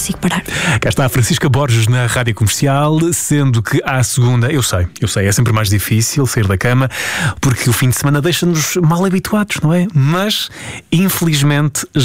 consigo parar. Cá está a Francisca Borges na Rádio Comercial, sendo que à segunda, eu sei, é sempre mais difícil sair da cama, porque o fim de semana deixa-nos mal habituados, não é? Mas, infelizmente,